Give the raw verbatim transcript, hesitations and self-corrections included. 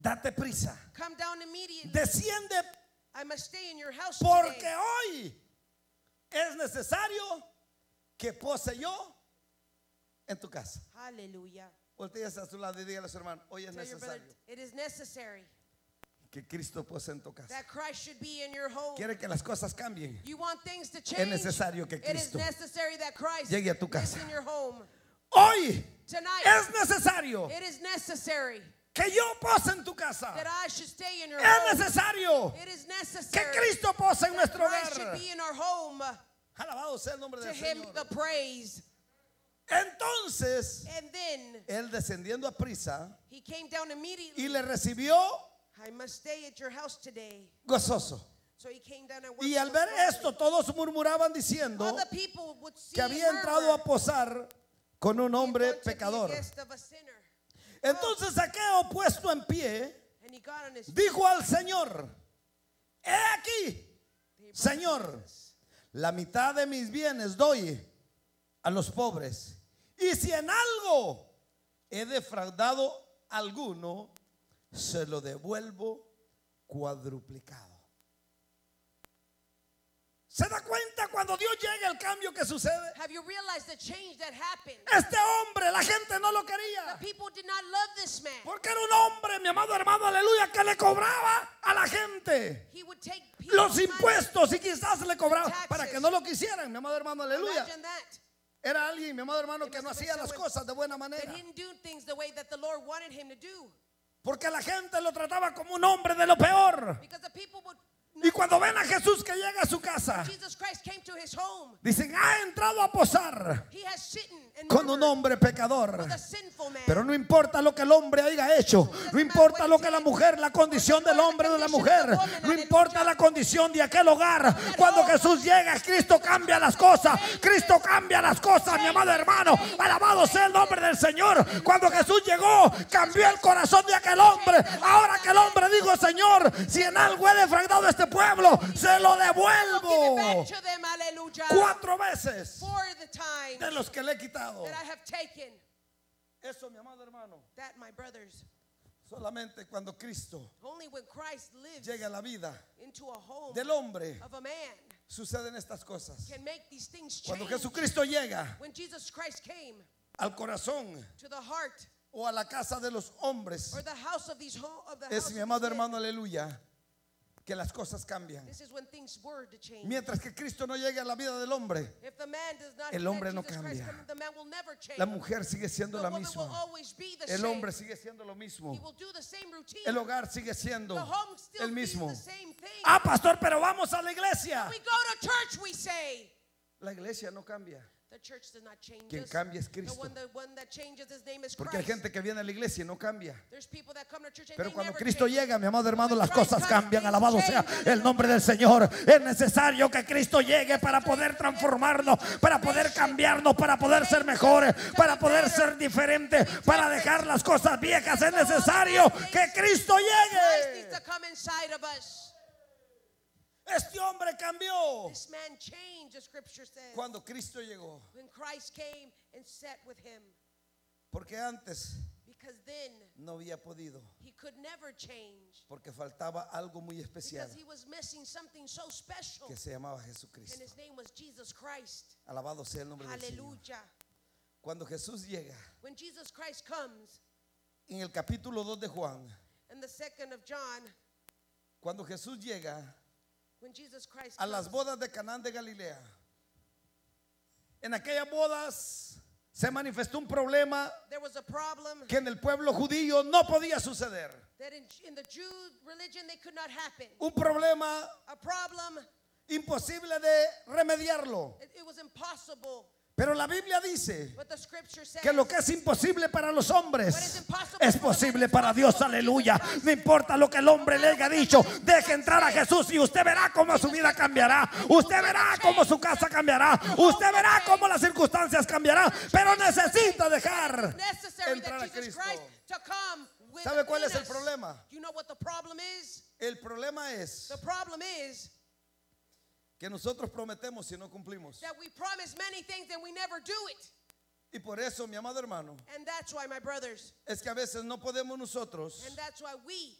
date prisa. Come down immediately. Desciende I must stay in your house porque today. hoy es necesario que pose yo en tu casa. Hallelujah. Voltea a su lado y dígale a su hermano, hoy es Tell your brother, necesario it is necessary que Cristo pose en tu casa. that Christ should be in your home. Quiere que las cosas cambien. You want things to Es change. necesario que It is Cristo necessary that Christ llegue a tu lives casa. in your home. Hoy Tonight, es necesario it is necessary que yo pose en tu casa. that I should stay in your Es home. necesario It is que necessary Cristo pose en that nuestro Christ should hogar. be in our home. Alabado sea el nombre To del him Señor. the praise. Entonces, And then él descendiendo a prisa he came down y immediately. le recibió I must stay at your house today. gozoso. So he came down and Y worked al so ver hard. esto, todos murmuraban diciendo Other people would see que había entrado a posar con un hombre pecador. Entonces Zaqueo, puesto en pie, And he got on his feet. dijo al Señor: he aquí, Señor, la mitad de mis bienes doy a los pobres, y si en algo he defraudado a alguno, se lo devuelvo cuadruplicado. ¿Se da cuenta cuando Dios llega el cambio que sucede? Have you realized the change that happened? Este hombre, la gente no lo The quería, people did not love this man. porque era un hombre, mi amado hermano, aleluya, que le cobraba a la gente He would take people's los money. impuestos y quizás le cobraba Taxes. para que no lo quisieran, mi amado hermano, aleluya. Imagine that. Era alguien, mi amado hermano, It que no must hacía have been las someone cosas de buena That manera, he didn't do things the way that the Lord wanted him to do. porque la gente lo trataba como un hombre de lo peor. Because the people would Y cuando ven a Jesús que llega a su casa, Jesus Christ came to his home. dicen: ha entrado a posar He has sitten and con un murmured hombre pecador. with a sinful man. Pero no importa lo que el hombre haya hecho, no importa lo que la mujer, la condición del hombre o de la mujer, no importa la condición de aquel hogar. Cuando Jesús llega, Cristo cambia las cosas. Cristo cambia las cosas, mi amado hermano. Alabado sea el nombre del Señor. Cuando Jesús llegó, cambió el corazón de aquel hombre. Ahora que el hombre dijo: Señor, si en algo he defraudado a este pueblo, se lo Give it devuelvo back to them, hallelujah. cuatro veces For the time de los que le he quitado. that I have taken. Eso, mi amado hermano, That, my brothers, solamente cuando Cristo only when Christ lives llega a la vida into a home del hombre of a man suceden estas cosas. can make these things Cuando change. Jesucristo llega When Jesus Christ came al corazón to the heart o a la casa de los hombres, or the house of these home of the es house mi of amado these men, hermano, aleluya, que las cosas cambian. this is when things were to change. Mientras que Cristo no llegue a la vida del hombre, If the man does not el let hombre no Jesus Christ cambia. come, the man will never change. la mujer sigue siendo The la woman will misma, always be the el same. hombre sigue siendo lo mismo, He will do the same routine. el hogar sigue siendo The home still el mismo. means the same thing. Ah, pastor, pero vamos a la iglesia. We go to church, we say. La iglesia no cambia. The church does not change Quien us. cambia es The Cristo. one, the one that changes, his name is Porque hay Christ. gente que viene a la iglesia y no cambia. There's people that come to church and Pero they cuando never Cristo change. llega, mi amado hermano, When las Christ cosas comes, cambian. things Alabado sea change. el nombre del Señor. Es necesario que Cristo llegue para poder transformarnos, para poder cambiarnos, para poder ser mejores, para poder ser diferentes, para dejar las cosas viejas. Es necesario que Cristo Christ needs llegue. to come inside of us. Este hombre cambió This man changed, the scripture says, cuando Cristo llegó. when Christ came and sat with him. Porque antes Because then no había podido, he could never change. porque faltaba algo muy especial Because he was missing something so special. que se llamaba And Jesucristo. his name was Jesus Christ. Alabado sea el nombre del Señor. Hallelujah. Cuando Jesús llega, When Jesus Christ comes, en el capítulo dos de Juan, in the second of John, cuando Jesús llega when Jesus Christ a las comes, bodas de Canaán de Galilea, en aquellas bodas se manifestó un problema there was a problem que en el pueblo judío no podía suceder. that in, in the Jew religion they could not happen. Un problema A problem, imposible de remediarlo. it, it was impossible. Pero la Biblia dice But the scripture says que lo que es imposible para los what is hombres impossible es for posible man is para Dios, possible for aleluya. Jesus Christ. No importa lo que el hombre le haya dicho, deje entrar a Jesús y usted verá cómo su vida cambiará. Usted verá cómo su casa cambiará. Usted verá cómo las circunstancias cambiarán. Pero necesita dejar necessary entrar that a Jesus Cristo. Christ to come with ¿Sabe cuál es el us. problema? You know what the problem is? El problema es The problem is que nosotros prometemos y no cumplimos. that we promise many things and we never do it. Y por eso, mi amado hermano, And that's why, my brothers, es que a veces no podemos nosotros and that's why we